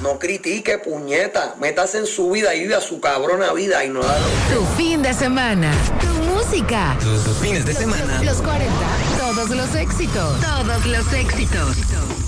No critique, puñeta. Métase en su vida y vive a su cabrona vida y no la... Tu fin de semana. Tu música. Tus fines de semana. Los 40. Todos los éxitos. Todos los éxitos.